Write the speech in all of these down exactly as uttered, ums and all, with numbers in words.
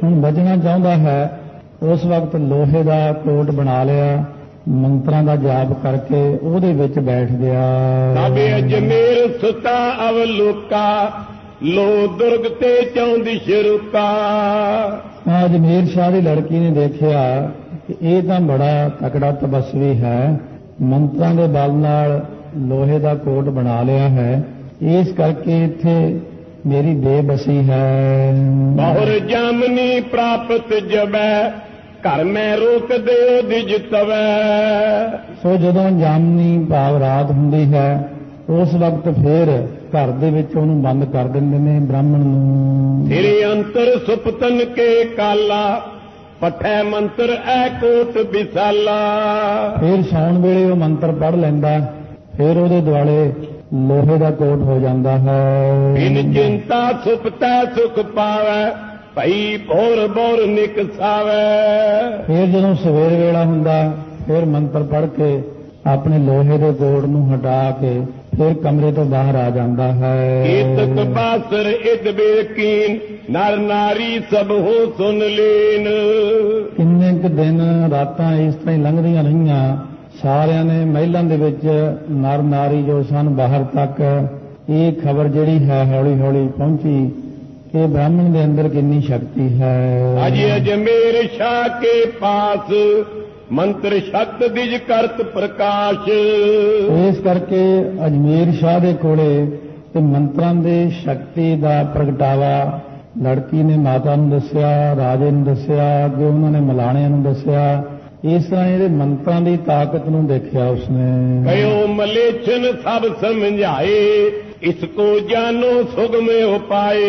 ਹੁਣ ਬਚਣਾ ਚਾਹੁੰਦਾ ਹੈ। ਉਸ ਵਕਤ ਲੋਹੇ ਦਾ ਕੋਟ ਬਣਾ ਲਿਆ, ਮੰਤਰਾਂ ਦਾ ਜਾਪ ਕਰਕੇ ਉਹਦੇ ਵਿੱਚ ਬੈਠ ਗਿਆ। ਸਾਬੇ ਅਜਮੇਰ ਸੁਤਾ ਅਵਲੋਕਾ, ਲੋ ਦੁਰਗ ਤੇ ਚੌਂਦਿਸ਼ ਰੁਕਾ। ਅਜਮੇਰ ਸ਼ਾਹ ਦੀ ਲੜਕੀ ਨੇ ਦੇਖਿਆ ਕਿ ਇਹ ਤਾਂ ਬੜਾ ਤਕੜਾ ਤਪਸਵੀ ਹੈ, ਮੰਤਰਾਂ ਦੇ ਬਲ ਨਾਲ ਲੋਹੇ ਦਾ ਕੋਟ ਬਣਾ ਲਿਆ ਹੈ, ਇਸ ਕਰਕੇ ਇੱਥੇ ਮੇਰੀ ਬੇਬਸੀ ਹੈ। ਬਹੁਰ ਜਾਮਨੀ ਪ੍ਰਾਪਤ ਜਬੈ, ਘਰ ਮੈਂ ਰੋਕ ਦਿਓ ਦਿਜ ਤਵੈ। ਸੋ ਜਦੋਂ ਜਾਮਨੀ ਭਾਵ ਰਾਤ ਹੁੰਦੀ ਹੈ, ਉਸ ਵਕਤ ਫੇਰ ਘਰ ਦੇ ਵਿੱਚ ਉਹਨੂੰ ਬੰਦ ਕਰ ਦਿੰਦੇ ਨੇ ਬ੍ਰਾਹਮਣ ਨੂੰ। ਤੇਰੇ ਅੰਤਰ ਸੁਪਤਨ ਕੇ ਕਾਲਾ, ਪਠੈ ਮੰਤਰ ਐ ਕੋਟ ਵਿਸਾਲਾ। ਫਿਰ ਸੌਣ ਵੇਲੇ ਉਹ ਮੰਤਰ ਪੜ੍ਹ ਲੈਂਦਾ, ਫਿਰ ਉਹਦੇ ਦੁਆਲੇ ਲੋਹੇ ਦਾ ਕੋਟ ਹੋ ਜਾਂਦਾ ਹੈ। ਬਿਨ ਚਿੰਤਾ ਸੁਪਤੈ ਸੁਖ ਪਾਵੈ, ਭਈ ਭੋਰ ਭੋਰ ਨਿਕਸਾਵੈ। ਫਿਰ ਜਦੋਂ ਸਵੇਰ ਵੇਲਾ ਹੁੰਦਾ, ਫਿਰ ਮੰਤਰ ਪੜ੍ਹ ਕੇ ਆਪਣੇ ਲੋਹੇ ਦੇ ਕੋਟ ਨੂੰ ਹਟਾ ਕੇ ਫਿਰ ਕਮਰੇ ਤੋਂ ਬਾਹਰ ਆ ਜਾਂਦਾ ਹੈ। ਏਤਕ ਬਾਸਰ ਇਦ ਬੇਕੀਨ, ਨਰ ਨਾਰੀ ਸਭ ਹੋ ਸੁਨ ਲੀਨ। ਕਿੰਨੇ ਕੁ ਦਿਨ ਰਾਤਾਂ ਇਸ ਤਰ੍ਹਾਂ ਹੀ ਲੰਘਦੀਆਂ ਰਹੀਆਂ, ਸਾਰਿਆਂ ਨੇ ਮਹਿਲਾਂ ਦੇ ਵਿੱਚ ਨਰ ਨਾਰੀ ਜੋ ਸਨ ਬਾਹਰ ਤੱਕ ਇਹ ਖਬਰ ਜਿਹੜੀ ਹੈ ਹੌਲੀ ਹੌਲੀ ਪਹੁੰਚੀ ਕਿ ਬ੍ਰਾਹਮਣ ਦੇ ਅੰਦਰ ਕਿੰਨੀ ਸ਼ਕਤੀ ਹੈ। ਅਜ ਅਜਮੇਰ ਸ਼ਾਹ ਕੇ ਪਾਸ, ਮੰਤਰ ਸ਼ਕਤ ਦਿਜ ਕਰਤ ਪ੍ਰਕਾਸ਼। ਇਸ ਕਰਕੇ ਅਜਮੇਰ ਸ਼ਾਹ ਦੇ ਕੋਲੇ ਤੇ ਮੰਤਰਾਂ ਦੇ ਸ਼ਕਤੀ ਦਾ ਪ੍ਰਗਟਾਵਾ ਲੜਕੀ ਨੇ ਮਾਤਾ ਨੂੰ ਦੱਸਿਆ, ਰਾਜੇ ਨੂੰ ਦੱਸਿਆ, ਅੱਗੇ ਉਹਨਾਂ ਨੇ ਮਲਾਣਿਆਂ ਨੂੰ ਦੱਸਿਆ। ਇਸ ਤਰ੍ਹਾਂ ਇਹਦੇ ਮੰਤਰਾਂ ਦੀ ਤਾਕਤ ਨੂੰ ਦੇਖਿਆ ਉਸਨੇ। ਕਯੋ ਮਲੇਛਨ ਸਭ ਸਮਝਾਏ, ਇਸ ਕੋ ਜਾਨੋ ਸੁਗਮ ਉਪਾਏ।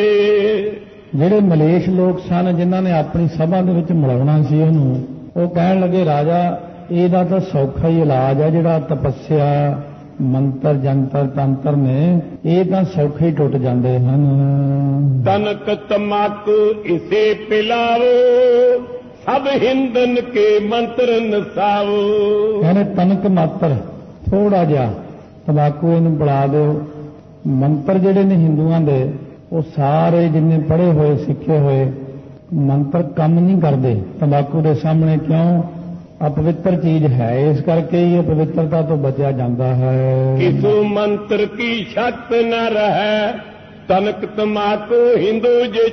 ਜਿਹੜੇ ਮਲੇਸ਼ ਲੋਕ ਸਨ ਜਿਨ੍ਹਾਂ ਨੇ ਆਪਣੀ ਸਭਾ ਦੇ ਵਿੱਚ ਮਿਲਾਉਣਾ ਸੀ ਉਹਨੂੰ, ਉਹ ਕਹਿਣ ਲੱਗੇ ਰਾਜਾ ਇਹਦਾ ਤਾਂ ਸੌਖਾ ਹੀ ਇਲਾਜ ਹੈ, ਜਿਹੜਾ ਤਪੱਸਿਆ ਮੰਤਰ ਜੰਤਰ ਤੰਤਰ ਨੇ ਇਹ ਤਾਂ ਸੌਖੇ ਹੀ ਟੁੱਟ ਜਾਂਦੇ ਹਨ। ਤਨਕ ਤਮਾਕੂ ਇਸੇ ਪਿਲਾਵੋ, ਸਭ ਹਿੰਦਨ ਕੇ ਮੰਤਰ ਨਸਾਵੋ। ਕਹਿੰਦੇ ਤਨਕ ਮਾਤਰ ਥੋੜਾ ਜਿਹਾ ਤੰਬਾਕੂ ਇਹਨੂੰ ਪਿਲਾ ਦਿਓ। ਮੰਤਰ ਜਿਹੜੇ ਨੇ ਹਿੰਦੂਆਂ ਦੇ ਉਹ ਸਾਰੇ ਜਿੰਨੇ ਪੜ੍ਹੇ ਹੋਏ ਸਿੱਖੇ ਹੋਏ ਮੰਤਰ ਕੰਮ ਨਹੀਂ ਕਰਦੇ ਤੰਬਾਕੂ ਦੇ ਸਾਹਮਣੇ। ਕਿਉਂ? ਅਪਵਿੱਤਰ ਚੀਜ਼ ਹੈ, ਇਸ ਕਰਕੇ ਹੀ ਅਪਵਿੱਤਰਤਾ ਤੋਂ ਬਚਿਆ ਜਾਂਦਾ ਹੈ। ਕਿਸੂ ਮੰਤਰ ਕੀ ਸ਼ਕਤ ਨ ਰਹੈ, ਤਨਕ ਤਮਾਕੂ ਹਿੰਦੂ ਜੇ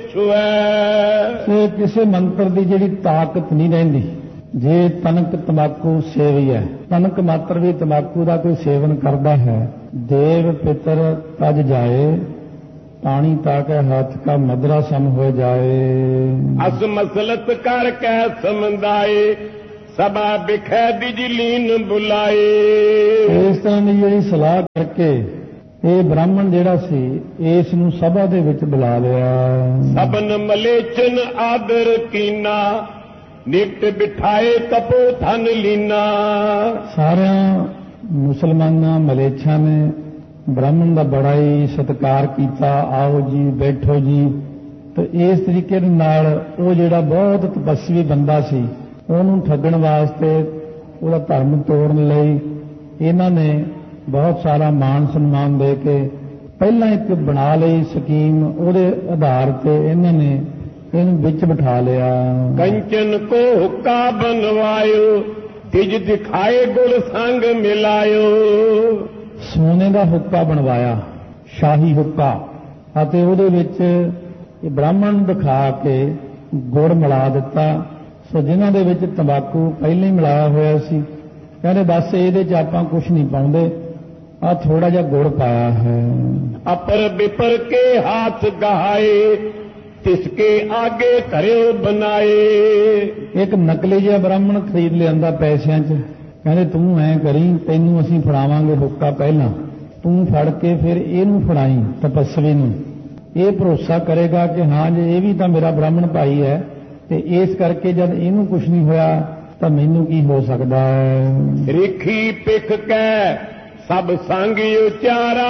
ਛੁਐ। ਕਿਸੇ ਮੰਤਰ ਦੀ ਜਿਹੜੀ ਤਾਕਤ ਨਹੀਂ ਰਹਿੰਦੀ ਜੇ ਤਨਕ ਤੰਬਾਕੂ ਸੇਵੀ ਹੈ। ਤਨਕ ਮਾਤਰ ਵੀ ਤੰਬਾਕੂ ਦਾ ਕੋਈ ਸੇਵਨ ਕਰਦਾ ਹੈ। ਦੇਵ ਪਿਤਰ ਤਜ ਜਾਏ, ਪਾਣੀ ਤਾਕੇ ਹੱਥ ਕਾ ਮਦਰਾ ਸਮ ਹੋ ਜਾਏ। ਅਸ ਮਸਲਤ ਕਰ ਕੈ ਸਮਝਾਏ, ਸਭਾ ਬਿਖੈ ਦਿਜਲੀਨ ਬੁਲਾਏ। ਇਸ ਤਰ੍ਹਾਂ ਦੀ ਜਿਹੜੀ ਸਲਾਹ ਕਰਕੇ ਇਹ ਬ੍ਰਾਹਮਣ ਜਿਹੜਾ ਸੀ ਇਸ ਨੂੰ ਸਭਾ ਦੇ ਵਿੱਚ ਬੁਲਾ ਲਿਆ। ਸਭਨ ਮਲੇਚਨ ਆਦਰ ਕੀਨਾ, ਨਿਕਟ ਬਿਠਾਏ ਤਪੋ ਧਨ ਲੀਨਾ। ਸਾਰਿਆਂ ਮੁਸਲਮਾਨਾਂ ਮਲੇਛਾਂ ਨੇ ਬ੍ਰਾਹਮਣ ਦਾ ਬੜਾ ਹੀ ਸਤਿਕਾਰ ਕੀਤਾ। ਆਓ ਜੀ, ਬੈਠੋ ਜੀ। ਤੇ ਇਸ ਤਰੀਕੇ ਦੇ ਨਾਲ ਉਹ ਜਿਹੜਾ ਬਹੁਤ ਤਪਸਵੀ ਬੰਦਾ ਸੀ ਉਹਨੂੰ ਠੱਗਣ ਵਾਸਤੇ, ਉਹਦਾ ਧਰਮ ਤੋੜਨ ਲਈ ਇਹਨਾਂ ਨੇ ਬਹੁਤ ਸਾਰਾ ਮਾਣ ਸਨਮਾਨ ਦੇ ਕੇ ਪਹਿਲਾਂ ਇੱਕ ਬਣਾ ਲਈ ਸਕੀਮ। ਉਹਦੇ ਆਧਾਰ ਤੇ ਇਹਨਾਂ ਨੇ ਇਹਨੂੰ ਵਿੱਚ ਬਿਠਾ ਲਿਆ। ਕੰਚਨ ਕੋ ਹੁੱਕਾ ਬਨਵਾਇਓ, ਤਿਜ ਦਿਖਾਏ ਗੁਰ ਸੰਗ ਮਿਲਾਇਓ। ਸੋਨੇ ਦਾ ਹੁੱਕਾ ਬਣਵਾਇਆ, ਸ਼ਾਹੀ ਹੁੱਕਾ, ਅਤੇ ਉਹਦੇ ਵਿੱਚ ਇਹ ਬ੍ਰਾਹਮਣ ਨੂੰ ਦਿਖਾ ਕੇ ਗੁੜ ਮਿਲਾ ਦਿੱਤਾ। ਸੋ ਜਿਨ੍ਹਾਂ ਦੇ ਵਿੱਚ ਤੰਬਾਕੂ ਪਹਿਲਾਂ ਹੀ ਮਿਲਾਇਆ ਹੋਇਆ ਸੀ ਕਹਿੰਦੇ ਬਸ ਇਹਦੇ 'ਚ ਆਪਾਂ ਕੁਝ ਨਹੀਂ ਪਾਉਂਦੇ, ਆ ਥੋੜਾ ਜਿਹਾ ਗੁੜ ਪਾਇਆ ਹੈ। ਅਪਰ ਬਿਪਰ ਕੇ ਹੱਥ ਗਹਾਏ, ਤਿਸਕੇ ਆਗੇ ਧਰਿਓ ਬਣਾਏ। ਇੱਕ ਨਕਲੀ ਜਿਹਾ ਬ੍ਰਾਹਮਣ ਖਰੀਦ ਲਿਆਂਦਾ ਪੈਸਿਆਂ 'ਚ। ਕਹਿੰਦੇ ਤੂੰ ਐਂ ਕਰੀ, ਤੈਨੂੰ ਅਸੀਂ ਫੜਾਵਾਂਗੇ ਹੁੱਕਾ ਪਹਿਲਾਂ, ਤੂੰ ਫੜ ਕੇ ਫਿਰ ਇਹਨੂੰ ਫੜਾਈ ਤਪਸਵੀ ਨੂੰ। ਇਹ ਭਰੋਸਾ ਕਰੇਗਾ ਕਿ ਹਾਂ ਜੇ ਇਹ ਵੀ ਤਾਂ ਮੇਰਾ ਬ੍ਰਾਹਮਣ ਭਾਈ ਹੈ, ਤੇ ਇਸ ਕਰਕੇ ਜਦ ਇਹਨੂੰ ਕੁਝ ਨਹੀਂ ਹੋਇਆ ਤਾਂ ਮੈਨੂੰ ਕੀ ਹੋ ਸਕਦਾ ਹੈ। ਰਿਖੀ ਪਿਖ ਕੈ ਸਭ ਸੰਗ ਉਚਾਰਾ,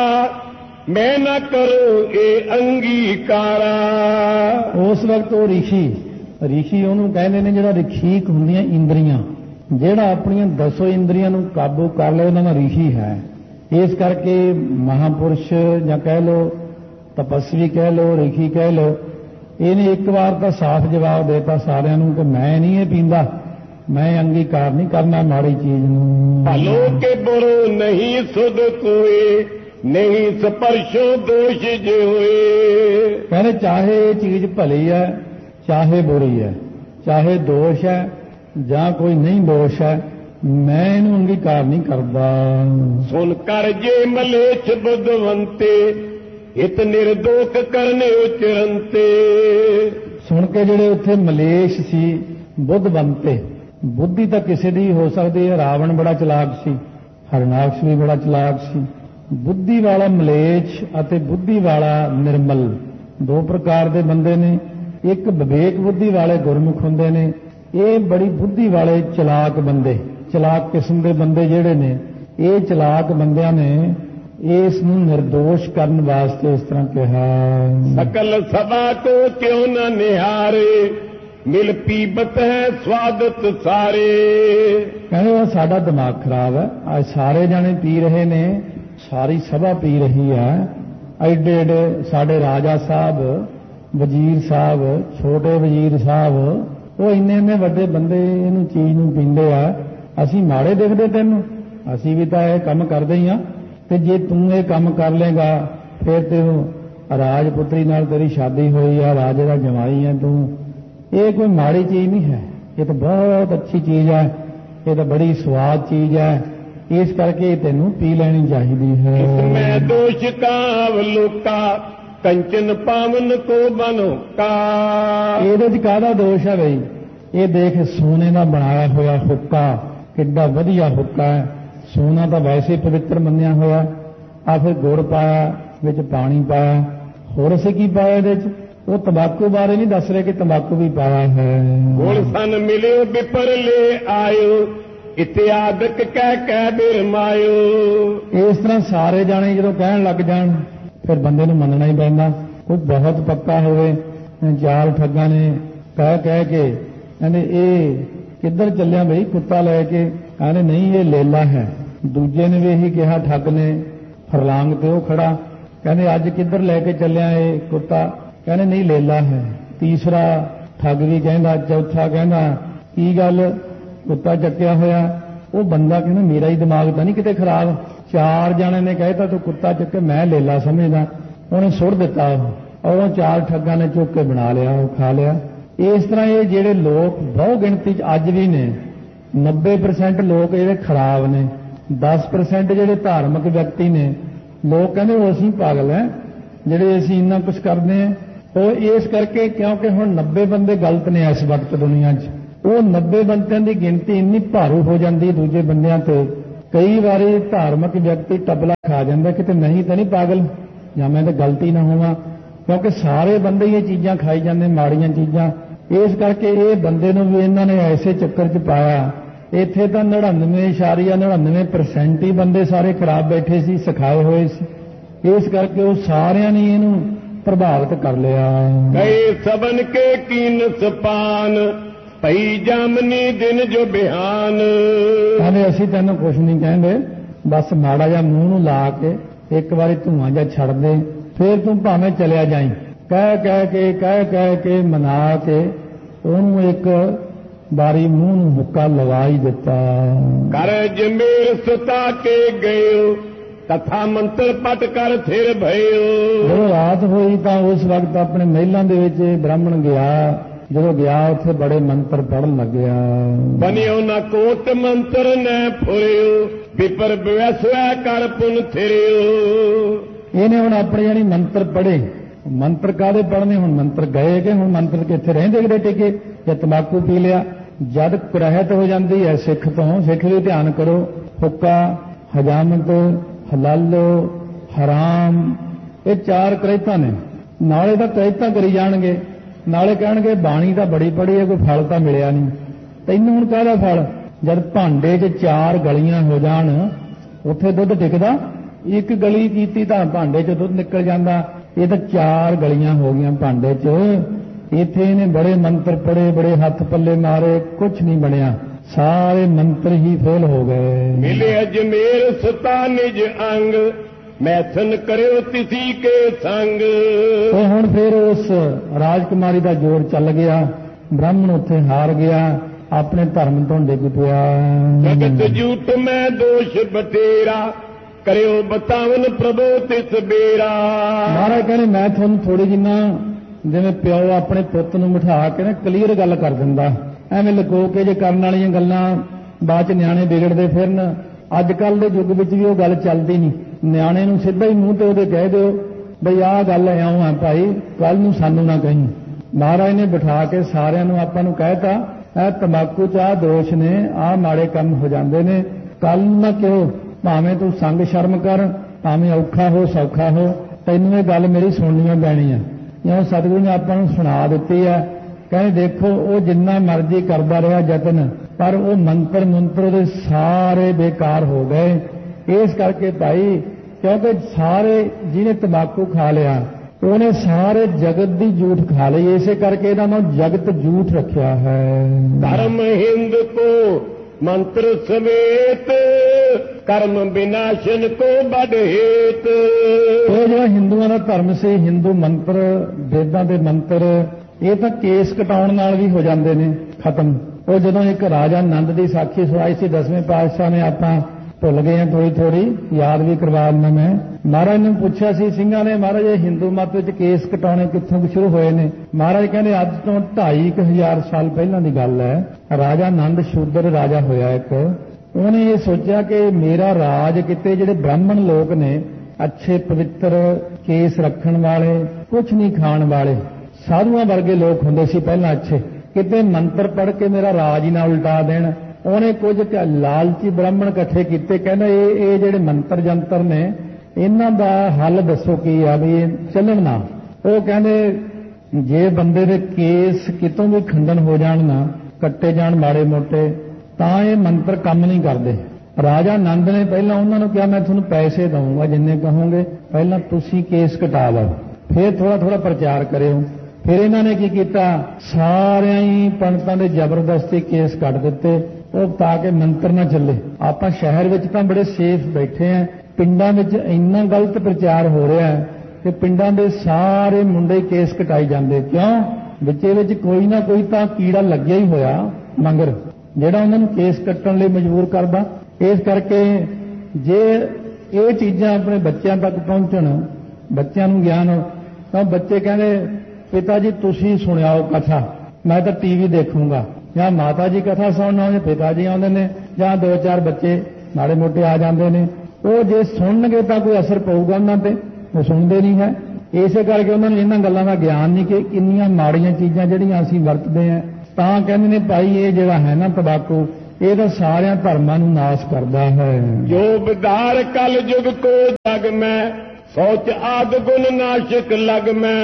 ਮੈਂ ਨਾ ਕਰੋ ਇਹ ਅੰਗੀਕਾਰਾ। ਉਸ ਵਕਤ ਉਹ ਰਿਸ਼ੀ ਰਿਸ਼ੀ ਉਹਨੂੰ ਕਹਿੰਦੇ ਨੇ ਜਿਹੜਾ ਰਖੀਕ ਹੁੰਦੀਆਂ ਇੰਦਰੀਆਂ, ਜਿਹੜਾ ਆਪਣੀਆਂ ਦਸੋ ਇੰਦਰੀਆਂ ਨੂੰ ਕਾਬੂ ਕਰ ਲਏ ਉਹਨਾਂ ਦਾ ਰਿਸ਼ੀ ਹੈ। ਇਸ ਕਰਕੇ ਮਹਾਪੁਰਸ਼ ਜਾਂ ਕਹਿ ਲੋ, ਤਪਸਵੀ ਕਹਿ ਲੋ, ਰਿਸ਼ੀ ਕਹਿ ਲੋ, ਇਹਨੇ ਇੱਕ ਵਾਰ ਤਾਂ ਸਾਫ਼ ਜਵਾਬ ਦੇਤਾ ਸਾਰਿਆਂ ਨੂੰ ਕਿ ਮੈਂ ਨਹੀਂ ਇਹ ਪੀਂਦਾ, ਮੈਂ ਅੰਗੀਕਾਰ ਨਹੀਂ ਕਰਨਾ ਮਾੜੀ ਚੀਜ਼ ਨੂੰ। ਭਲੋ ਕੇ ਬੁਰੋ ਨਹੀਂ ਸੁਧ ਕੋਏ, ਨਹੀਂ ਸਪਰਸ਼ੋ ਦੋਸ਼ ਜੇ ਹੋਏ। ਕਹਿੰਦੇ ਚਾਹੇ ਇਹ ਚੀਜ਼ ਭਲੀ ਹੈ ਚਾਹੇ ਬੁਰੀ ਹੈ, ਚਾਹੇ ਦੋਸ਼ ਹੈ ਜਾਂ ਕੋਈ ਨਹੀਂ ਦੋਸ਼ ਹੈ, ਮੈਂ ਇਹਨੂੰ ਅੰਗੀਕਾਰ ਨਹੀਂ ਕਰਦਾ। ਸੁਨ ਕਰ ਜੇ ਮਲੇਛ ਬੁੱਧਵੰਤੇ, ਹਿਤ ਨਿਰਦੋਖ ਕਰਨੇ ਉਚਰੰਤੇ। ਸੁਣ ਕੇ ਜਿਹੜੇ ਉੱਥੇ ਮਲੇਸ਼ ਸੀ ਬੁੱਧਵੰਤੇ, ਬੁੱਧੀ ਤਾਂ ਕਿਸੇ ਦੀ ਹੋ ਸਕਦੀ ਹੈ, ਰਾਵਣ ਬੜਾ ਚਲਾਕ ਸੀ, ਹਰਨਾਕਸ਼ ਵੀ ਬੜਾ ਚਲਾਕ ਸੀ। ਬੁੱਧੀ ਵਾਲਾ ਮਲੇਛ ਅਤੇ ਬੁੱਧੀ ਵਾਲਾ ਨਿਰਮਲ ਦੋ ਪ੍ਰਕਾਰ ਦੇ ਬੰਦੇ ਨੇ। ਇੱਕ ਵਿਵੇਕ ਬੁੱਧੀ ਵਾਲੇ ਗੁਰਮੁਖ ਹੁੰਦੇ ਨੇ, ਇਹ ਬੜੀ ਬੁੱਧੀ ਵਾਲੇ ਚਲਾਕ ਬੰਦੇ, ਚਲਾਕ ਕਿਸਮ ਦੇ ਬੰਦੇ ਜਿਹੜੇ ਨੇ, ਇਹ ਚਲਾਕ ਬੰਦਿਆਂ ਨੇ ਇਸ ਨੂੰ ਨਿਰਦੋਸ਼ ਕਰਨ ਵਾਸਤੇ ਇਸ ਤਰ੍ਹਾਂ ਕਿਹਾ। ਸਕਲ ਸਭਾ ਕੋ ਕਿਉਂ ਨਾ ਨਿਹਾਰੇ, ਮਿਲ ਪੀਬਤ ਹੈ ਸਵਾਦਤ ਸਾਰੇ। ਕਹਿੰਦੇ ਸਾਡਾ ਦਿਮਾਗ ਖਰਾਬ ਹੈ, ਅੱਜ ਸਾਰੇ ਜਾਣੇ ਪੀ ਰਹੇ ਨੇ, ਸਾਰੀ ਸਭਾ ਪੀ ਰਹੀ ਹੈ। ਐਡੇ ਐਡੇ ਸਾਡੇ ਰਾਜਾ ਸਾਹਿਬ, ਵਜ਼ੀਰ ਸਾਹਿਬ, ਛੋਟੇ ਵਜ਼ੀਰ ਸਾਹਿਬ, ਉਹ ਇੰਨੇ ਇੰਨੇ ਵੱਡੇ ਬੰਦੇ ਇਹਨੂੰ ਚੀਜ਼ ਨੂੰ ਪੀਂਦੇ ਆ, ਅਸੀਂ ਮਾੜੇ ਦੇਖਦੇ ਤੈਨੂੰ? ਅਸੀਂ ਵੀ ਤਾਂ ਇਹ ਕੰਮ ਕਰਦੇ ਹੀ ਆ। ਤੇ ਜੇ ਤੂੰ ਇਹ ਕੰਮ ਕਰ ਲੇਗਾ ਫਿਰ ਤੈਨੂੰ ਰਾਜਪੁੱਤਰੀ ਨਾਲ ਤੇਰੀ ਸ਼ਾਦੀ ਹੋਈ ਆ, ਰਾਜੇ ਦਾ ਜਮਾਈ ਹੈ ਤੂੰ, ਇਹ ਕੋਈ ਮਾੜੀ ਚੀਜ਼ ਨਹੀਂ ਹੈ, ਇਹ ਤਾਂ ਬਹੁਤ ਅੱਛੀ ਚੀਜ਼ ਹੈ, ਇਹ ਤਾਂ ਬੜੀ ਸਵਾਦ ਚੀਜ਼ ਹੈ, ਇਸ ਕਰਕੇ ਤੈਨੂੰ ਪੀ ਲੈਣੀ ਚਾਹੀਦੀ ਹੈ। ਮੈਂ ਦੋਸ਼ ਕਾਵ ਲੋਕਾ, ਕੰਚਨ ਪਾਵਨ ਕੋ ਬਨੋਕਾ। ਇਹਦੇ ਚ ਕਾਹਦਾ ਦੋਸ਼ ਹੈ ਬਈ? ਇਹ ਦੇਖ ਸੋਨੇ ਦਾ ਬਣਾਇਆ ਹੋਇਆ ਹੁੱਕਾ, ਕਿੱਡਾ ਵਧੀਆ ਹੁੱਕਾ ਹੈ। ਸੋਨਾ ਤਾਂ ਵੈਸੇ ਪਵਿੱਤਰ ਮੰਨਿਆ ਹੋਇਆ, ਆ ਫਿਰ ਗੁੜ ਪਾਇਆ, ਵਿੱਚ ਪਾਣੀ ਪਾਇਆ, ਹੋਰ ਅਸੀਂ ਕੀ ਪਾਇਆ ਇਹਦੇ ਚ? ਉਹ ਤੰਬਾਕੂ ਬਾਰੇ ਨਹੀਂ ਦੱਸ ਰਹੇ ਕਿ ਤੰਬਾਕੂ ਵੀ ਪਾਇਆ ਹੈ। ਗੁਣ ਸਨ ਮਿਲਿਓ ਬਿਪਰ ਲੈ ਆਇਓ, ਇਤਿਆਦਕ ਕਹਿ ਕਹਿ ਬਿਰਮਾਇਓ। ਇਸ ਤਰ੍ਹਾਂ ਸਾਰੇ ਜਾਣੇ ਜਦੋਂ ਕਹਿਣ ਲੱਗ ਜਾਣ ਫਿਰ ਬੰਦੇ ਨੂੰ ਮੰਨਣਾ ਹੀ ਪੈਂਦਾ। ਕੋਈ ਬਹੁਤ ਪੱਕਾ ਹੋਵੇ, ਚਾਰ ਠੱਗਾਂ ਨੇ ਕਹਿ ਕਹਿ ਕੇ ਕਹਿੰਦੇ ਇਹ ਕਿੱਧਰ ਚੱਲਿਆ ਬਈ ਕੁੱਤਾ ਲੈ ਕੇ? ਕਹਿੰਦੇ ਨਹੀਂ ਇਹ ਲੇਲਾ ਹੈ। ਦੂਜੇ ਨੇ ਵੀ ਇਹੀ ਕਿਹਾ, ਠੱਗ ਨੇ, ਫਰਲਾਂਗ ਤੇ ਉਹ ਖੜਾ, ਕਹਿੰਦੇ ਅੱਜ ਕਿੱਧਰ ਲੈ ਕੇ ਚੱਲਿਆ ਇਹ ਕੁੱਤਾ? ਕਹਿੰਦੇ ਨਹੀਂ ਲੇਲਾ ਹੈ। ਤੀਸਰਾ ਠੱਗ ਵੀ ਕਹਿੰਦਾ, ਚੌਥਾ ਕਹਿੰਦਾ ਕੀ ਗੱਲ ਕੁੱਤਾ ਚੱਕਿਆ ਹੋਇਆ? ਉਹ ਬੰਦਾ ਕਹਿੰਦਾ ਮੇਰਾ ਹੀ ਦਿਮਾਗ ਤਾਂ ਨਹੀਂ ਕਿਤੇ ਖਰਾਬ? ਚਾਰ ਜਣੇ ਨੇ ਕਹਿਤਾ ਤੂੰ ਕੁੱਤਾ ਚੱਕੇ, ਮੈਂ ਲੇਲਾ ਸਮਝਦਾ। ਉਹਨੇ ਸੁੱਟ ਦਿੱਤਾ ਔਰ ਉਹ ਚਾਰ ਠੱਗਾਂ ਨੇ ਚੁੱਕ ਕੇ ਬਣਾ ਲਿਆ, ਉਹ ਖਾ ਲਿਆ। ਇਸ ਤਰ੍ਹਾਂ ਇਹ ਜਿਹੜੇ ਲੋਕ ਬਹੁ ਗਿਣਤੀ 'ਚ ਅੱਜ ਵੀ ਨੇ, ਨੱਬੇ ਪਰਸੈਂਟ ਲੋਕ ਜਿਹੜੇ ਖਰਾਬ ਨੇ, ਦਸ ਪਰਸੈਂਟ ਜਿਹੜੇ ਧਾਰਮਿਕ ਵਿਅਕਤੀ ਨੇ, ਲੋਕ ਕਹਿੰਦੇ ਉਹ ਅਸੀਂ ਪਾਗਲ ਹੈ ਜਿਹੜੇ ਅਸੀਂ ਇੰਨਾ ਕੁਝ ਕਰਦੇ ਹਾਂ। ਉਹ ਇਸ ਕਰਕੇ ਕਿਉਂਕਿ ਹੁਣ ਨੱਬੇ ਬੰਦੇ ਗਲਤ ਨੇ ਇਸ ਵਕਤ ਦੁਨੀਆ 'ਚ, ਉਹ ਨੱਬੇ ਬੰਦਿਆਂ ਦੀ ਗਿਣਤੀ ਇੰਨੀ ਭਾਰੂ ਹੋ ਜਾਂਦੀ ਦੂਜੇ ਬੰਦਿਆਂ ਤੇ, ਕਈ ਵਾਰੀ ਧਾਰਮਿਕ ਵਿਅਕਤੀ ਟਬਲਾ ਖਾ ਜਾਂਦਾ ਕਿਤੇ ਨਹੀਂ ਤਾਂ ਨਹੀਂ ਪਾਗਲ, ਜਾਂ ਮੈਂ ਤਾਂ ਗਲਤੀ ਨਾ ਹੋਵਾਂ, ਕਿਉਂਕਿ ਸਾਰੇ ਬੰਦੇ ਇਹ ਚੀਜ਼ਾਂ ਖਾਈ ਜਾਂਦੇ ਮਾੜੀਆਂ ਚੀਜ਼ਾਂ। ਇਸ ਕਰਕੇ ਇਹ ਬੰਦੇ ਨੂੰ ਵੀ ਇਹਨਾਂ ਨੇ ਐਸੇ ਚੱਕਰ 'ਚ ਪਾਇਆ। ਇੱਥੇ ਤਾਂ ਨੜਿਨਵੇਂ ਇਸ਼ਾਰੀਆ ਨੜਿਨਵੇਂ ਪਰਸੈਂਟ ਹੀ ਬੰਦੇ ਸਾਰੇ ਖਰਾਬ ਬੈਠੇ ਸੀ, ਸਿਖਾਏ ਹੋਏ ਸੀ। ਇਸ ਕਰਕੇ ਉਹ ਸਾਰਿਆਂ ਨੇ ਇਹਨੂੰ ਪ੍ਰਭਾਵਿਤ ਕਰ ਲਿਆ। ਕਈ ਸਬਨ ਕੇ ਕੀਨ ਸਪਾਨ, ਭਈ ਜਾਮਨੀ ਦਿਨ ਜੋ ਬਿਹਾਨ। ਕਹਿੰਦੇ ਅਸੀਂ ਤੈਨੂੰ ਕੁਝ ਨਹੀਂ ਕਹਿੰਦੇ, ਬਸ ਮਾੜਾ ਜਿਹਾ ਮੂੰਹ ਨੂੰ ਲਾ ਕੇ ਇੱਕ ਵਾਰੀ ਧੂਆਂ ਜਿਹਾ ਛੱਡ ਦੇ, ਫਿਰ ਤੂੰ ਭਾਵੇਂ ਚਲਿਆ ਜਾਈਂ। ਕਹਿ ਕਹਿ ਕੇ ਕਹਿ ਕਹਿ ਕੇ ਮਨਾ ਕੇ ਉਹਨੂੰ ਇੱਕ ਬਾਰੀ ਮੂੰਹ ਨੂੰ ਹੁੱਕਾ ਲਵਾ ਹੀ ਦਿੱਤਾ। ਕਰ ਜਮੇਰ ਸੁਤਾ ਕੇ ਗਇਓ, ਕਥਾ ਮੰਤਰ ਪਟ ਕਰ ਫਿਰ ਭਇਓ। ਜਦੋਂ ਰਾਤ ਹੋਈ ਤਾਂ ਉਸ ਵਕਤ ਆਪਣੇ ਮਹਿਲਾਂ ਦੇ ਵਿੱਚ ਬ੍ਰਾਹਮਣ ਗਿਆ। ਜਦੋਂ ਗਿਆ ਉੱਥੇ ਬੜੇ ਮੰਤਰ ਪੜਨ ਲੱਗਿਆ। ਬਨਿਓ ਨਾ ਕੋਟ ਮੰਤਰ ਨੈ ਫੁਰਿਓ, ਵਿਪਰ ਵਿਵਸੈ ਕਰ ਪੁਨ ਥਿਰਿਓ। ਇਹਨੇ ਹੁਣ ਆਪਣੇ ਜਾਨੀ ਮੰਤਰ ਪੜੇ। ਮੰਤਰ ਕਾਹਦੇ ਪੜਨੇ? ਹੁਣ ਮੰਤਰ ਗਏ ਕਿ ਹੁਣ ਮੰਤਰ ਕਿੱਥੇ ਰਹਿੰਦੇ ਕਿਤੇ ਟਿਕੇ? ਜਾਂ ਤੰਬਾਕੂ ਪੀ ਲਿਆ। ਜਦ ਕੁਰਹਿਤ ਹੋ ਜਾਂਦੀ ਹੈ ਸਿੱਖ ਤੋਂ, ਸਿੱਖ ਵੀ ਧਿਆਨ ਕਰੋ, ਹੁੱਕਾ, ਹਜਾਮਤ, ਹਲਾਲ, ਹਰਾਮ, ਇਹ ਚਾਰ ਕਰਹਿਤਾਂ ਨੇ। ਨਾਲੇ ਤਾਂ ਕਰਹਿਤਾਂ ਕਰੀ ਜਾਣਗੇ, ਨਾਲੇ ਕਹਿਣਗੇ ਬਾਣੀ ਤਾਂ ਬੜੀ ਪੜ੍ਹੀ ਹੈ, ਕੋਈ ਫਲ ਤਾਂ ਮਿਲਿਆ ਨਹੀਂ। ਤੈਨੂੰ ਹੁਣ ਕਾਹਦਾ ਫਲ? ਜਦ ਭਾਂਡੇ 'ਚ ਚਾਰ ਗਲੀਆਂ ਹੋ ਜਾਣ ਉੱਥੇ ਦੁੱਧ ਟਿਕਦਾ? ਇੱਕ ਗਲੀ ਕੀਤੀ ਤਾਂ ਭਾਂਡੇ 'ਚ ਦੁੱਧ ਨਿਕਲ ਜਾਂਦਾ, ਇਹ ਤਾਂ ਚਾਰ ਗਲੀਆਂ ਹੋ ਗਈਆਂ ਭਾਂਡੇ 'ਚ। ਇੱਥੇ ਇਹਨੇ ਬੜੇ ਮੰਤਰ ਪੜੇ, ਬੜੇ ਹੱਥ ਪੱਲੇ ਮਾਰੇ, ਕੁਝ ਨਹੀਂ ਬਣਿਆ, ਸਾਰੇ ਮੰਤਰ ਹੀ ਫੇਲ ਹੋ ਗਏ। ਮਿਲੇ ਅਜਮੇਰ ਸੁਤਾ ਨਿਜ ਅੰਗ, ਮੈਥਨ ਕਰਿਓ ਤਿਸੀ ਕੇ ਸੰਗ। ਤੇ ਹੁਣ ਫਿਰ ਉਸ ਰਾਜਕੁਮਾਰੀ ਦਾ ਜੋਰ ਚੱਲ ਗਿਆ, ਬ੍ਰਾਹਮਣ ਉੱਥੇ ਹਾਰ ਗਿਆ, ਆਪਣੇ ਧਰਮ ਤੋਂ ਡਿੱਗ ਪਿਆ। ਜਗਤ ਝੂਠ ਮੈਂ ਦੋਸ਼ ਬਟੇਰਾ, ਕਰਿਓ ਬਤਾਵਨ ਪ੍ਰਭੂ ਤਿਸ ਬੇਰਾ। ਮਹਾਰਾਜ ਕਹਿੰਦੇ ਮੈਂ ਤੁਹਾਨੂੰ ਥੋੜੀ ਜਿੰਨਾ ਜਿਵੇਂ ਪਿਓ ਆਪਣੇ ਪੁੱਤ ਨੂੰ ਬਿਠਾ ਕੇ ਨਾ ਕਲੀਅਰ ਗੱਲ ਕਰ ਦਿੰਦਾ, ਐਵੇਂ ਲੁਕੋ ਕੇ ਜੇ ਕਰਨ ਵਾਲੀਆਂ ਗੱਲਾਂ ਬਾਅਦ ਚ ਨਿਆਣੇ ਵਿਗੜਦੇ ਫਿਰਨ। ਅੱਜ ਕੱਲ ਦੇ ਯੁੱਗ ਵਿੱਚ ਵੀ ਉਹ ਗੱਲ ਚੱਲਦੀ ਨਹੀਂ, ਨਿਆਣੇ ਨੂੰ ਸਿੱਧਾ ਹੀ ਮੂੰਹ ਤੇ ਉਹਦੇ ਕਹਿ ਦਿਓ ਬਈ ਆਹ ਗੱਲ ਇਉਂ ਆ ਭਾਈ, ਕੱਲ ਨੂੰ ਸਾਨੂੰ ਨਾ ਕਹੀਂ। ਮਹਾਰਾਜ ਨੇ ਬਿਠਾ ਕੇ ਸਾਰਿਆਂ ਨੂੰ ਆਪਾਂ ਨੂੰ ਕਹਿਤਾ ਇਹ ਤੰਬਾਕੂ ਚ ਆਹ ਦੋਸ਼ ਨੇ, ਆਹ ਮਾੜੇ ਕੰਮ ਹੋ ਜਾਂਦੇ ਨੇ, ਕੱਲ ਨੂੰ ਨਾ ਕਿਉਂ, ਭਾਵੇਂ ਤੂੰ ਸੰਗ ਸ਼ਰਮ ਕਰ, ਭਾਵੇਂ ਔਖਾ ਹੋ ਸੌਖਾ ਹੋ, ਤੈਨੂੰ ਇਹ ਗੱਲ ਮੇਰੀ ਸੁਣਨੀ ਪੈਣੀ ਆ। ਜਿਉਂ ਸਤਿਗੁਰੂ ਨੇ ਆਪਾਂ ਨੂੰ ਸੁਣਾ ਦਿੱਤੀ ਆ। ਕਹਿੰਦੇ ਦੇਖੋ ਉਹ ਜਿੰਨਾ ਮਰਜ਼ੀ ਕਰਦਾ ਰਿਹਾ ਯਤਨ, ਪਰ ਉਹ ਮੰਤਰ ਮੰਤਰ ਉਹਦੇ ਸਾਰੇ ਬੇਕਾਰ ਹੋ ਗਏ। ਇਸ ਕਰਕੇ ਭਾਈ, ਕਿਉਂਕਿ ਸਾਰੇ ਜਿਹਨੇ ਤੰਬਾਕੂ ਖਾ ਲਿਆ ਉਹਨੇ ਸਾਰੇ ਜਗਤ ਦੀ ਝੂਠ ਖਾ ਲਈ, ਇਸੇ ਕਰਕੇ ਇਹਦਾ ਨਾਮ ਜਗਤ ਝੂਠ ਰੱਖਿਆ ਹੈ। ਧਰਮ ਹਿੰਦ ਕੋ ਮੰਤਰ ਸਮੇਤ, ਕਰਮ ਵਿਨਾਸ਼ਨ ਕੋ ਬੜ ਹੇਤ। ਇਹ ਜਿਹੜਾ ਹਿੰਦੂਆਂ ਦਾ ਧਰਮ ਸੀ, ਹਿੰਦੂ ਮੰਤਰ, ਵੇਦਾਂ ਦੇ ਮੰਤਰ, ਇਹ ਤਾਂ ਕੇਸ ਕਟਾਉਣ ਨਾਲ ਵੀ ਹੋ ਜਾਂਦੇ ਨੇ ਖਤਮ। ਉਹ ਜਦੋਂ ਇੱਕ ਰਾਜਾ ਨੰਦ ਦੀ ਸਾਖੀ ਸੁਣਾਈ ਸੀ ਦਸਵੇਂ ਪਾਤਸ਼ਾਹ ਨੇ, ਆਪਾਂ ਭੁੱਲ ਗਏ ਹਾਂ, ਥੋੜੀ ਥੋੜੀ ਯਾਦ ਵੀ ਕਰਵਾ ਦਿੰਦਾ ਮੈਂ। ਮਹਾਰਾਜ ਨੂੰ ਪੁੱਛਿਆ ਸੀ ਸਿੰਘਾਂ ਨੇ, ਮਹਾਰਾਜ ਇਹ ਹਿੰਦੂ ਮਤ ਵਿੱਚ ਕੇਸ ਕਟਾਉਣੇ ਕਿੱਥੋਂ ਸ਼ੁਰੂ ਹੋਏ ਨੇ? ਮਹਾਰਾਜ ਕਹਿੰਦੇ ਅੱਜ ਤੋਂ ਢਾਈ ਕੁ ਹਜ਼ਾਰ ਸਾਲ ਪਹਿਲਾਂ ਦੀ ਗੱਲ ਹੈ। ਰਾਜਾ ਨੰਦ ਸ਼ੂਦਰ ਰਾਜਾ ਹੋਇਆ ਇੱਕ, ਉਹਨੇ ਇਹ ਸੋਚਿਆ ਕਿ ਮੇਰਾ ਰਾਜ ਕਿਤੇ ਜਿਹੜੇ ਬ੍ਰਾਹਮਣ ਲੋਕ ਨੇ, ਅੱਛੇ ਪਵਿੱਤਰ ਕੇਸ ਰੱਖਣ ਵਾਲੇ, ਕੁਝ ਨਹੀਂ ਖਾਣ ਵਾਲੇ, ਸਾਧੂਆਂ ਵਰਗੇ ਲੋਕ ਹੁੰਦੇ ਸੀ ਪਹਿਲਾਂ ਅੱਛੇ, ਕਿਤੇ ਮੰਤਰ ਪੜ੍ਹ ਕੇ ਮੇਰਾ ਰਾਜ ਹੀ ਨਾ ਉਲਟਾ ਦੇਣ। ਉਹਨੇ ਕੁਝ ਲਾਲਚੀ ਬ੍ਰਾਹਮਣ ਇਕੱਠੇ ਕੀਤੇ, ਕਹਿੰਦਾ ਇਹ ਇਹ ਜਿਹੜੇ ਮੰਤਰ ਜੰਤਰ ਨੇ ਇਹਨਾਂ ਦਾ ਹੱਲ ਦੱਸੋ ਕੀ ਆ ਵੀ ਇਹ ਚੱਲਣ ਨਾ। ਉਹ ਕਹਿੰਦੇ ਜੇ ਬੰਦੇ ਦੇ ਕੇਸ ਕਿਤੋਂ ਵੀ ਖੰਡਨ ਹੋ ਜਾਣ ਨਾ, ਕੱਟੇ ਜਾਣ ਮਾੜੇ ਮੋਟੇ, ਤਾਂ ਇਹ ਮੰਤਰ ਕੰਮ ਨਹੀਂ ਕਰਦੇ। ਰਾਜਾ ਨੰਦ ਨੇ ਪਹਿਲਾਂ ਉਹਨਾਂ ਨੂੰ ਕਿਹਾ ਮੈਂ ਤੁਹਾਨੂੰ ਪੈਸੇ ਦਊਂਗਾ ਜਿੰਨੇ ਕਹੋਗੇ, ਪਹਿਲਾਂ ਤੁਸੀਂ ਕੇਸ ਕਟਾ ਲਓ, ਫਿਰ ਥੋੜਾ ਥੋੜਾ ਪ੍ਰਚਾਰ ਕਰਿਓ। ਫਿਰ ਇਹਨਾਂ ਨੇ ਕੀ ਕੀਤਾ, ਸਾਰਿਆਂ ਹੀ ਪੰਡਤਾਂ ਦੇ ਜ਼ਬਰਦਸਤੀ ਕੇਸ ਕੱਟ ਦਿੱਤੇ, ਉਹ ਤਾਂ ਕਿ ਮੰਤਰ ਨਾ ਚੱਲੇ। ਆਪਾਂ ਸ਼ਹਿਰ ਵਿੱਚ ਤਾਂ ਬੜੇ ਸੇਫ ਬੈਠੇ ਆਂ, ਪਿੰਡਾਂ ਵਿੱਚ ਇੰਨਾ ਗਲਤ ਪ੍ਰਚਾਰ ਹੋ ਰਿਹਾ ਹੈ ਕਿ ਪਿੰਡਾਂ ਦੇ ਸਾਰੇ ਮੁੰਡੇ ਕੇਸ ਕਟਾਈ ਜਾਂਦੇ। ਕਿਉਂ? ਵਿੱਚੇ ਵਿੱਚ ਕੋਈ ਨਾ ਕੋਈ ਤਾਂ ਕੀੜਾ ਲੱਗਿਆ ਹੀ ਹੋਇਆ ਮੰਗਰ, ਜਿਹੜਾ ਉਹਨਾਂ ਨੂੰ ਕੇਸ ਕੱਟਣ ਲਈ ਮਜਬੂਰ ਕਰਦਾ। ਇਸ ਕਰਕੇ ਜੇ ਇਹ ਚੀਜ਼ਾਂ ਆਪਣੇ ਬੱਚਿਆਂ ਤੱਕ ਪਹੁੰਚਣ, ਬੱਚਿਆਂ ਨੂੰ ਗਿਆਨ, ਤਾਂ ਬੱਚੇ ਕਹਿੰਦੇ ਪਿਤਾ ਜੀ ਤੁਸੀਂ ਸੁਣਾਓ ਕਥਾ, ਮੈਂ ਤਾਂ ਟੀਵੀ ਦੇਖੂੰਗਾ, ਜਾਂ ਮਾਤਾ ਜੀ ਕਥਾ ਸੁਣਨ ਆਉਂਦੇ, ਪਿਤਾ ਜੀ ਆਉਂਦੇ ਨੇ, ਜਾਂ ਦੋ ਚਾਰ ਬੱਚੇ ਮਾੜੇ ਮੋਟੇ ਆ ਜਾਂਦੇ ਨੇ। ਉਹ ਜੇ ਸੁਣਨਗੇ ਤਾਂ ਕੋਈ ਅਸਰ ਪਊਗਾ ਉਹਨਾਂ ਤੇ, ਉਹ ਸੁਣਦੇ ਨਹੀਂ ਹੈ। ਇਸੇ ਕਰਕੇ ਉਹਨਾਂ ਨੂੰ ਇਹਨਾਂ ਗੱਲਾਂ ਦਾ ਗਿਆਨ ਨਹੀਂ ਕਿ ਕਿੰਨੀਆਂ ਮਾੜੀਆਂ ਚੀਜ਼ਾਂ ਜਿਹੜੀਆਂ ਅਸੀਂ ਵਰਤਦੇ ਹਾਂ। ਤਾਂ ਕਹਿੰਦੇ ਨੇ ਭਾਈ ਇਹ ਜਿਹੜਾ ਹੈ ਨਾ ਤੰਬਾਕੂ, ਇਹ ਤਾਂ ਸਾਰਿਆਂ ਧਰਮਾਂ ਨੂੰ ਨਾਸ਼ ਕਰਦਾ ਹੈ। ਜੋ ਵਿਦਾਰ ਕਲ ਯੁਗ ਕੋ ਜਗ ਮੈਂ, ਸੋਚ ਆਦ ਗੁਣ ਨਾਸ਼ਕ ਲਗ ਮੈਂ।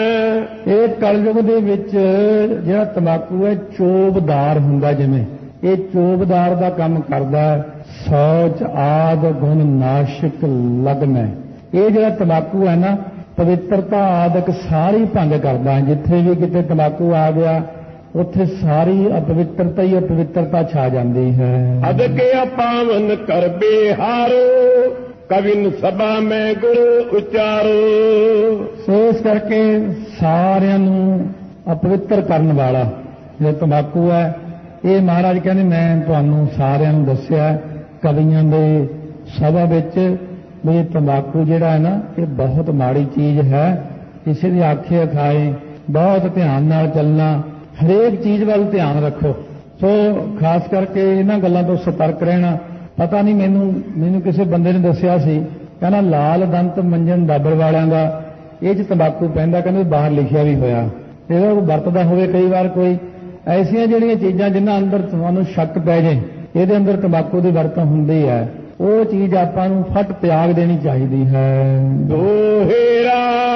ਇਹ ਕਲਯੁਗ ਦੇ ਵਿੱਚ ਜਿਹੜਾ ਤੰਬਾਕੂ ਹੈ ਚੋਬਦਾਰ ਹੁੰਦਾ, ਜਿਵੇਂ ਇਹ ਚੋਬਦਾਰ ਦਾ ਕੰਮ ਕਰਦਾ, ਸੋਚ ਆਦ ਗੁਣ ਨਾਸ਼ਕ ਲਗ ਮੈਂ। ਇਹ ਜਿਹੜਾ ਤੰਬਾਕੂ ਹੈ ਨਾ, ਪਵਿੱਤਰਤਾ ਆਦਿਕ ਸਾਰੀ ਭੰਗ ਕਰਦਾ। ਜਿੱਥੇ ਵੀ ਕਿਤੇ ਤੰਬਾਕੂ ਆ ਗਿਆ ਉੱਥੇ ਸਾਰੀ ਅਪਵਿੱਤਰਤਾ ਹੀ ਅਪਵਿੱਤਰਤਾ ਛਾ ਜਾਂਦੀ ਹੈ। ਅਦਕੇ ਅਪਾਵਨ ਕਰ ਬਿਹਾਰੋ, ਕਵਿਨ ਸਭਾ ਮੈਂ ਗੁਰੂ ਉਚਾਰੋ। ਇਸ ਕਰਕੇ ਸਾਰਿਆਂ ਨੂੰ ਅਪਵਿੱਤਰ ਕਰਨ ਵਾਲਾ ਜਿਹੜਾ ਤੰਬਾਕੂ ਹੈ, ਇਹ ਮਹਾਰਾਜ ਕਹਿੰਦੇ ਮੈਂ ਤੁਹਾਨੂੰ ਸਾਰਿਆਂ ਨੂੰ ਦੱਸਿਆ ਕਵੀਆਂ ਦੇ ਸਭਾ ਵਿੱਚ ਵੀ ਇਹ ਤੰਬਾਕੂ ਜਿਹੜਾ ਹੈ ਨਾ, ਇਹ ਬਹੁਤ ਮਾੜੀ ਚੀਜ਼ ਹੈ। ਕਿਸੇ ਦੀ ਆਖੇ ਅਖਾਏ ਬਹੁਤ ਧਿਆਨ ਨਾਲ ਚੱਲਣਾ, ਹਰੇਕ ਚੀਜ਼ ਵੱਲ ਧਿਆਨ ਰੱਖੋ। ਸੋ ਖਾਸ ਕਰਕੇ ਇਹਨਾਂ ਗੱਲਾਂ ਤੋਂ ਸਤਰਕ ਰਹਿਣਾ। ਪਤਾ ਨਹੀਂ ਮੈਨੂੰ ਮੈਨੂੰ ਕਿਸੇ ਬੰਦੇ ਨੇ ਦੱਸਿਆ ਸੀ, ਕਹਿੰਦਾ ਲਾਲ ਦੰਤ ਮੰਜਨ ਦਾਬੜ ਵਾਲਿਆਂ ਦਾ ਇਹ 'ਚ ਤੰਬਾਕੂ ਪੈਂਦਾ, ਕਹਿੰਦੇ ਬਾਹਰ ਲਿਖਿਆ ਵੀ ਹੋਇਆ। ਇਹਦਾ ਵਰਤਦਾ ਹੋਵੇ ਕਈ ਵਾਰ ਕੋਈ, ਐਸੀਆਂ ਜਿਹੜੀਆਂ ਚੀਜ਼ਾਂ ਜਿਨ੍ਹਾਂ ਅੰਦਰ ਤੁਹਾਨੂੰ ਸ਼ੱਕ ਪੈ ਜੇ ਇਹਦੇ ਅੰਦਰ ਤੰਬਾਕੂ ਦੀ ਵਰਤੋਂ ਹੁੰਦੀ ਹੈ, ਉਹ ਚੀਜ਼ ਆਪਾਂ ਨੂੰ ਫਟ ਤਿਆਗ ਦੇਣੀ ਚਾਹੀਦੀ ਹੈ। ਦੋਹੇਰਾ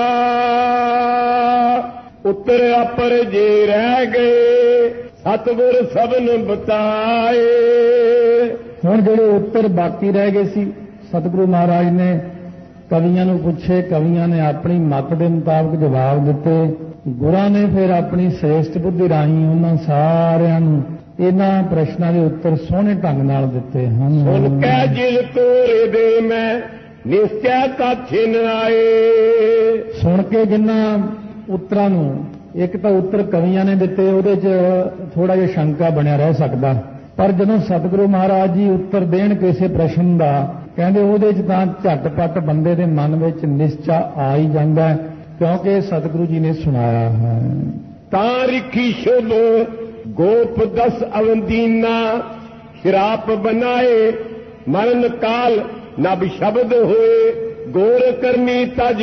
ਉੱਤਰ ਅਪਰ ਜੇ ਰਹਿ ਗਏ, ਸਤਿਗੁਰ ਸਭਨ ਬਤਾਏ। ਹੁਣ ਜਿਹੜੇ ਉੱਤਰ ਬਾਕੀ ਰਹਿ ਗਏ ਸੀ, ਸਤਿਗੁਰੂ ਮਹਾਰਾਜ ਨੇ ਕਵੀਆਂ ਨੂੰ ਪੁੱਛੇ, ਕਵੀਆਂ ਨੇ ਆਪਣੀ ਮੱਤ ਦੇ ਮੁਤਾਬਕ ਜਵਾਬ ਦਿੱਤੇ। ਗੁਰਾਂ ਨੇ ਫਿਰ ਆਪਣੀ ਸ੍ਰੇਸ਼ਟ ਬੁੱਧੀ ਰਾਹੀਂ ਉਹਨਾਂ ਸਾਰਿਆਂ ਨੂੰ ਇਹਨਾਂ ਪ੍ਰਸ਼ਨਾਂ ਦੇ ਉੱਤਰ ਸੋਹਣੇ ਢੰਗ ਨਾਲ ਦਿੱਤੇ ਹਨ। ਸੁਣ ਕੇ ਜਿਲ ਤੋਰੇ ਦੇ ਮੈਂ, ਨਿਸ਼ਚੈ ਕਾਛੇ ਨ ਆਏ। ਸੁਣ ਕੇ ਜਿਨ੍ਹਾਂ ਉੱਤਰਾਂ ਨੂੰ, ਇੱਕ ਤਾਂ ਉੱਤਰ ਕਵੀਆਂ ਨੇ ਦਿੱਤੇ, ਉਹਦੇ 'ਚ ਥੋੜਾ ਜਿਹਾ ਸ਼ੰਕਾ ਬਣਿਆ ਰਹਿ ਸਕਦਾ, ਪਰ ਜਦੋਂ ਸਤਿਗੁਰੂ ਮਹਾਰਾਜ ਜੀ ਉੱਤਰ ਦੇਣ ਕਿਸੇ ਪ੍ਰਸ਼ਨ ਦਾ, ਕਹਿੰਦੇ ਉਹਦੇ 'ਚ ਤਾਂ ਝਟਪਟ ਬੰਦੇ ਦੇ ਮਨ ਵਿੱਚ ਨਿਸ਼ਚਾ ਆ ਹੀ ਜਾਂਦਾ, ਕਿਉਂਕਿ ਸਤਿਗੁਰੂ ਜੀ ਨੇ ਸੁਣਾਇਆ ਹੈ। ਤਾਂ ਰਿਖੀ ਸ਼ੁਭ ਗੋਪ ਦਸ ਅਵੰਦੀਨਾ, ਸ਼ਰਾਪ ਬਨਾਏ ਮਰਨ ਕਾਲ ਨਬ ਸ਼ਬਦ ਹੋਏ, ਗੋਰ ਕਰਨੀ ਤਜ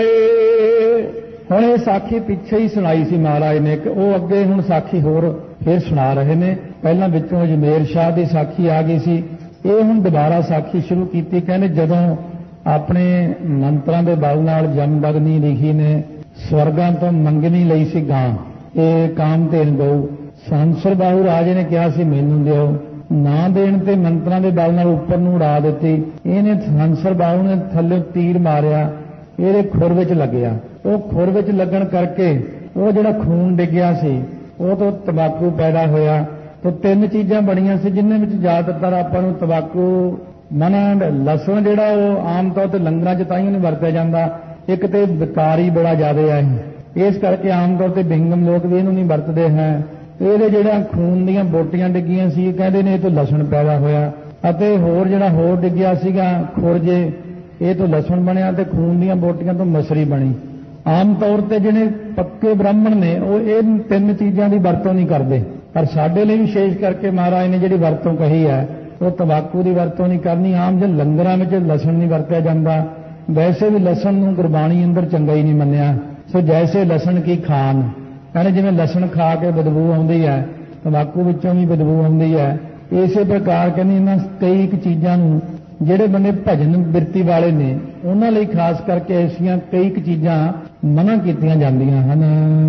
ਜਾਏ। ਹੁਣ ਇਹ ਸਾਖੀ ਪਿੱਛੇ ਹੀ ਸੁਣਾਈ ਸੀ ਮਹਾਰਾਜ ਨੇ, ਕਿ ਉਹ ਅੱਗੇ ਹੁਣ ਸਾਖੀ ਹੋਰ ਫਿਰ ਸੁਣਾ ਰਹੇ ਨੇ। ਪਹਿਲਾਂ ਵਿੱਚੋਂ ਅਜਮੇਰ ਸ਼ਾਹ ਦੀ ਸਾਖੀ ਆ ਗਈ ਸੀ, ਇਹ ਹੁਣ ਦੁਬਾਰਾ ਸਾਖੀ ਸ਼ੁਰੂ ਕੀਤੀ। ਕਹਿੰਦੇ ਜਦੋਂ ਆਪਣੇ ਮੰਤਰਾਂ ਦੇ ਬਲ ਨਾਲ ਜਮਦਗਨੀ ਲਿਖੀ ਨੇ ਸਵਰਗਾਂ ਤੋਂ ਮੰਗਣੀ ਲਈ ਸੀ ਗਾਂ, ਇਹ ਕਾਮਧੇਨ ਗਊ, ਸੰਸਰ ਬਾਹੂ ਰਾਜੇ ਨੇ ਕਿਹਾ ਸੀ ਮੈਨੂੰ ਦਿਓ, ਨਾ ਦੇਣ ਤੇ ਮੰਤਰਾਂ ਦੇ ਬਲ ਨਾਲ ਉੱਪਰ ਨੂੰ ਉਡਾ ਦਿੱਤੀ। ਇਹਨੇ ਸੰਸਰ ਬਾਹੂ ਨੇ ਥੱਲੇ ਤੀਰ ਮਾਰਿਆ, ਇਹਦੇ ਖੁਰ ਵਿੱਚ ਲੱਗਿਆ। ਉਹ ਖੁਰ ਵਿੱਚ ਲੱਗਣ ਕਰਕੇ ਉਹ ਜਿਹੜਾ ਖੂਨ ਡਿੱਗਿਆ ਸੀ ਉਹ ਤੋਂ ਤੰਬਾਕੂ ਪੈਦਾ ਹੋਇਆ। ਤੇ ਤਿੰਨ ਚੀਜ਼ਾਂ ਬਣੀਆਂ ਸੀ ਜਿਨ੍ਹਾਂ ਵਿੱਚ ਜ਼ਿਆਦਾਤਰ ਆਪਾਂ ਨੂੰ ਤੰਬਾਕੂ ਮਨਾ, ਲਸਣ ਜਿਹੜਾ ਉਹ ਆਮ ਤੌਰ ਤੇ ਲੰਗਰਾਂ 'ਚ ਤਾਂ ਹੀ ਨਹੀਂ ਵਰਤਿਆ ਜਾਂਦਾ, ਇੱਕ ਤੇ ਵਿਕਾਰੀ ਬੜਾ ਜ਼ਿਆਦਾ ਹੈ, ਇਸ ਕਰਕੇ ਆਮ ਤੌਰ ਤੇ ਬਿੰਗਮ ਲੋਕ ਵੀ ਇਹਨੂੰ ਨਹੀਂ ਵਰਤਦੇ ਹੈ। ਇਹਦੇ ਜਿਹੜਾ ਖੂਨ ਦੀਆਂ ਬੋਟੀਆਂ ਡਿੱਗੀਆਂ ਸੀ, ਕਹਿੰਦੇ ਨੇ ਇਹ ਤੋਂ ਲਸਣ ਪੈਦਾ ਹੋਇਆ। ਅਤੇ ਹੋਰ ਜਿਹੜਾ ਹੋਰ ਡਿੱਗਿਆ ਸੀਗਾ ਖੁਰਜੇ, ਇਹ ਤੋਂ ਲਸਣ ਬਣਿਆ ਤੇ ਖੂਨ ਦੀਆਂ ਬੋਟੀਆਂ ਤੋਂ ਮਸਰੀ ਬਣੀ। ਆਮ ਤੌਰ ਤੇ ਜਿਹੜੇ ਪੱਕੇ ਬ੍ਰਾਹਮਣ ਨੇ ਉਹ ਇਹ ਤਿੰਨ ਚੀਜ਼ਾਂ ਦੀ ਵਰਤੋਂ ਨਹੀਂ ਕਰਦੇ, ਪਰ ਸਾਡੇ ਲਈ ਵਿਸ਼ੇਸ਼ ਕਰਕੇ ਮਹਾਰਾਜ ਨੇ ਜਿਹੜੀ ਵਰਤੋਂ ਕਹੀ ਹੈ ਉਹ ਤੰਬਾਕੂ ਦੀ ਵਰਤੋਂ ਨਹੀਂ ਕਰਨੀ। ਆਮ ਜੇ ਲੰਗਰਾਂ ਵਿੱਚ ਲਸਣ ਨਹੀਂ ਵਰਤਿਆ ਜਾਂਦਾ, ਵੈਸੇ ਵੀ ਲਸਣ ਨੂੰ ਗੁਰਬਾਣੀ ਅੰਦਰ ਚੰਗਾ ਹੀ ਨਹੀਂ ਮੰਨਿਆ। ਸੋ ਜੈਸੇ ਲਸਣ ਕੀ ਖਾਨ, ਕਹਿੰਦੇ ਜਿਵੇਂ ਲਸਣ ਖਾ ਕੇ ਬਦਬੂ ਆਉਂਦੀ ਹੈ, ਤੰਬਾਕੂ ਵਿੱਚੋਂ ਵੀ ਬਦਬੂ ਆਉਂਦੀ ਹੈ, ਇਸੇ ਪ੍ਰਕਾਰ ਕਹਿੰਦੇ ਇਹਨਾਂ ਕਈ ਇੱਕ ਚੀਜ਼ਾਂ ਨੂੰ ਜਿਹੜੇ ਬੰਦੇ ਭਜਨ ਬਿਰਤੀ ਵਾਲੇ ਨੇ ਉਹਨਾਂ ਲਈ ਖਾਸ ਕਰਕੇ ਐਸੀਆਂ ਕਈ ਇੱਕ ਚੀਜ਼ਾਂ ਮਨਾ ਕੀਤੀਆਂ ਜਾਂਦੀਆਂ ਹਨ।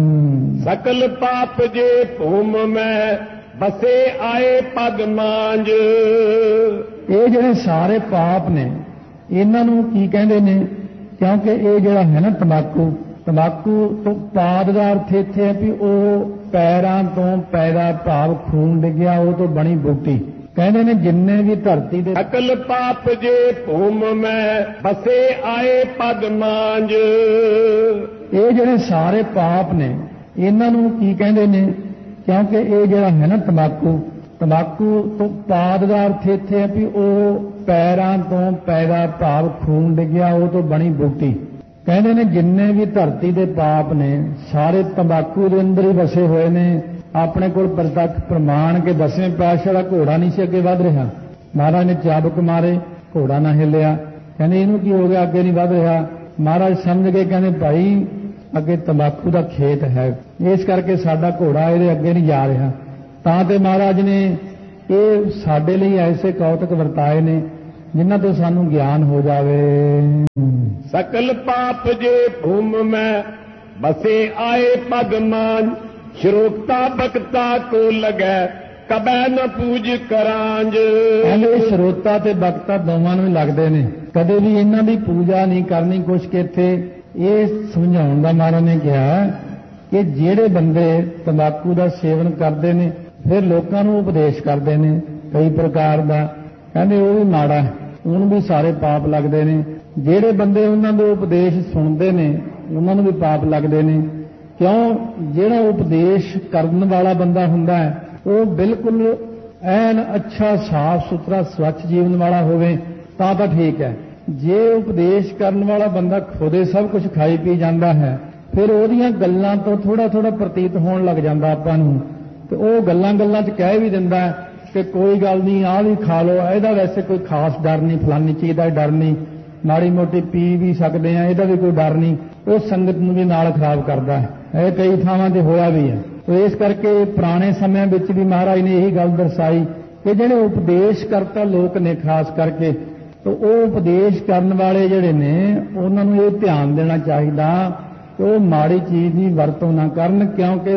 ਸਕਲ ਪਾਪ ਜੇ ਭੂਮ ਮੈਂ ਬਸੇ ਆਏ ਪਗ ਮਾਂਜ। ਇਹ ਜਿਹੜੇ ਸਾਰੇ ਪਾਪ ਨੇ ਇਹਨਾਂ ਨੂੰ ਕੀ ਕਹਿੰਦੇ ਨੇ, ਕਿਉਂਕਿ ਇਹ ਜਿਹੜਾ ਹੈ ਨਾ ਤੰਬਾਕੂ, ਤੰਬਾਕੂ ਤੋਂ ਪਾਦ ਦਾ ਅਰਥ ਇੱਥੇ ਹੈ ਵੀ ਉਹ ਪੈਰਾਂ ਤੋਂ ਪੈਦਾ ਭਾਵ ਖੂਨ ਡਿੱਗਿਆ ਉਹ ਤੋਂ ਬਣੀ ਬੂਟੀ। ਕਹਿੰਦੇ ਨੇ ਜਿੰਨੇ ਵੀ ਧਰਤੀ ਦੇ ਅਕਲ ਪਾਪ ਜੇ ਭੂਮ ਮੈਂ ਬਸੇ ਆਏ ਪਗ ਮਾਂਜ। ਇਹ ਜਿਹੜੇ ਸਾਰੇ ਪਾਪ ਨੇ ਇਹਨਾਂ ਨੂੰ ਕੀ ਕਹਿੰਦੇ ਨੇ, ਕਿਉਂਕਿ ਇਹ ਜਿਹੜਾ ਹੈ ਨਾ ਤੰਬਾਕੂ, ਤੰਬਾਕੂ ਤੋਂ ਪਾਦ ਦਾ ਅਰਥ ਇੱਥੇ ਹੈ ਵੀ ਉਹ ਪੈਰਾਂ ਤੋਂ ਪੈਦਾ ਭਾਵ ਖੂਨ ਡਿੱਗਿਆ ਉਹ ਤੋਂ ਬਣੀ ਬੂਟੀ। ਕਹਿੰਦੇ ਨੇ ਜਿੰਨੇ ਵੀ ਧਰਤੀ ਦੇ ਪਾਪ ਨੇ ਸਾਰੇ ਤੰਬਾਕੂ ਦੇ ਅੰਦਰ ਹੀ ਵਸੇ ਹੋਏ ਨੇ। ਆਪਣੇ ਕੋਲ ਪ੍ਰਤੱਖ ਪ੍ਰਮਾਣ ਕੇ ਦਸਵੇਂ ਪਾਤਸ਼ਾਹ ਦਾ ਘੋੜਾ ਨਹੀਂ ਸੀ ਅੱਗੇ ਵੱਧ ਰਿਹਾ, ਮਹਾਰਾਜ ਨੇ ਚਾਬੁਕ ਮਾਰੇ, ਘੋੜਾ ਨਾ ਹਿੱਲਿਆ। ਕਹਿੰਦੇ ਇਹਨੂੰ ਕੀ ਹੋ ਗਿਆ, ਅੱਗੇ ਨਹੀਂ ਵੱਧ ਰਿਹਾ। ਮਹਾਰਾਜ ਸਮਝ ਗਏ, ਕਹਿੰਦੇ ਭਾਈ ਅੱਗੇ ਤੰਬਾਕੂ ਦਾ ਖੇਤ ਹੈ, ਇਸ ਕਰਕੇ ਸਾਡਾ ਘੋੜਾ ਇਹਦੇ ਅੱਗੇ ਨਹੀਂ ਜਾ ਰਿਹਾ। ਤਾਂ ਤੇ ਮਹਾਰਾਜ ਨੇ ਇਹ ਸਾਡੇ ਲਈ ਐਸੇ ਕੌਤਕ ਵਰਤਾਏ ਨੇ ਜਿਨ੍ਹਾਂ ਤੋਂ ਸਾਨੂੰ ਗਿਆਨ ਹੋ ਜਾਵੇ। ਸਕਲ ਪਾਪ ਜੇ ਭੂਮ ਮੈਂ ਬਸੇ ਆਏ ਪਗ ਮਾਂਜ। ਸ਼ਰੋਕਤਾ ਬਖਤਾ ਕੋ ਲਗੈ ਕਬੈ ਨ ਪੂਜ ਕਰਾਂਜ। ਕਹਿੰਦੇ ਸ਼ਰੋਤਾ ਤੇ ਬਖਤਾ ਦੋਵਾਂ ਨੂੰ ਲੱਗਦੇ ਨੇ, ਕਦੇ ਵੀ ਇਹਨਾਂ ਦੀ ਪੂਜਾ ਨਹੀਂ ਕਰਨੀ। ਕੁਛ ਕਿ ਇੱਥੇ ਇਹ ਸਮਝਾਉਣ ਦਾ ਮਹਾਰਾਜ ਨੇ ਕਿਹਾ ਕਿ ਜਿਹੜੇ ਬੰਦੇ ਤੰਬਾਕੂ ਦਾ ਸੇਵਨ ਕਰਦੇ ਨੇ ਫਿਰ ਲੋਕਾਂ ਨੂੰ ਉਪਦੇਸ਼ ਕਰਦੇ ਨੇ ਕਈ ਪ੍ਰਕਾਰ ਦਾ, ਕਹਿੰਦੇ ਉਹ ਵੀ ਮਾੜਾ, ਉਹਨੂੰ ਵੀ ਸਾਰੇ ਪਾਪ ਲੱਗਦੇ ਨੇ। ਜਿਹੜੇ ਬੰਦੇ ਉਹਨਾਂ ਦੇ ਉਪਦੇਸ਼ ਸੁਣਦੇ ਨੇ ਉਹਨਾਂ ਨੂੰ ਵੀ ਪਾਪ ਲੱਗਦੇ ਨੇ। ਕਿਉਂ? ਜਿਹੜਾ ਉਪਦੇਸ਼ ਕਰਨ ਵਾਲਾ ਬੰਦਾ ਹੁੰਦਾ ਹੈ ਉਹ ਬਿਲਕੁਲ ਐਨ ਅੱਛਾ ਸਾਫ਼ ਸੁਥਰਾ ਸਵੱਛ ਜੀਵਨ ਵਾਲਾ ਹੋਵੇ ਤਾਂ ਤਾਂ ਠੀਕ ਹੈ। ਜੇ ਉਪਦੇਸ਼ ਕਰਨ ਵਾਲਾ ਬੰਦਾ ਖੁਦੇ ਸਭ ਕੁਝ ਖਾਈ ਪੀ ਜਾਂਦਾ ਹੈ ਫਿਰ ਉਹਦੀਆਂ ਗੱਲਾਂ ਤੋਂ ਥੋੜਾ ਥੋੜਾ ਪ੍ਰਤੀਤ ਹੋਣ ਲੱਗ ਜਾਂਦਾ ਆਪਾਂ ਨੂੰ, ਤੇ ਉਹ ਗੱਲਾਂ ਗੱਲਾਂ 'ਚ ਕਹਿ ਵੀ ਦਿੰਦਾ ਕਿ ਕੋਈ ਗੱਲ ਨਹੀਂ, ਆਹ ਵੀ ਖਾ ਲਓ, ਇਹਦਾ ਵੈਸੇ ਕੋਈ ਖਾਸ ਡਰ ਨਹੀਂ, ਫਲਾਨੀ ਚੀਜ਼ ਦਾ ਡਰ ਨਹੀਂ, ਮਾੜੀ ਮੋਟੀ ਪੀ ਵੀ ਸਕਦੇ ਆ, ਇਹਦਾ ਵੀ ਕੋਈ ਡਰ ਨਹੀਂ। ਉਹ ਸੰਗਤ ਨੂੰ ਵੀ ਨਾਲ ਖਰਾਬ ਕਰਦਾ ਹੈ। ਇਹ ਕਈ ਥਾਵਾਂ ਤੇ ਹੋਇਆ ਵੀ ਹੈ। ਤੇ ਇਸ ਕਰਕੇ ਪੁਰਾਣੇ ਸਮਿਆਂ ਵਿੱਚ ਵੀ ਮਹਾਰਾਜ ਨੇ ਇਹੀ ਗੱਲ ਦਰਸਾਈ ਕਿ ਜਿਹੜੇ ਉਪਦੇਸ਼ ਕਰਤਾ ਲੋਕ ਨੇ ਖਾਸ ਕਰਕੇ, ਤੇ ਉਹ ਉਪਦੇਸ਼ ਕਰਨ ਵਾਲੇ ਜਿਹੜੇ ਨੇ ਉਹਨਾਂ ਨੂੰ ਇਹ ਧਿਆਨ ਦੇਣਾ ਚਾਹੀਦਾ ਕਿ ਉਹ ਮਾੜੀ ਚੀਜ਼ ਦੀ ਵਰਤੋਂ ਨਾ ਕਰਨ, ਕਿਉਂਕਿ